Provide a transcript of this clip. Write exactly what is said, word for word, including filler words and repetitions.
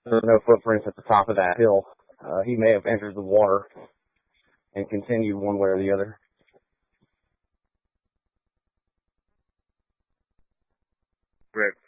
There's no footprints at the top of that hill. Uh, he may have entered the water and continued one way or the other. Right.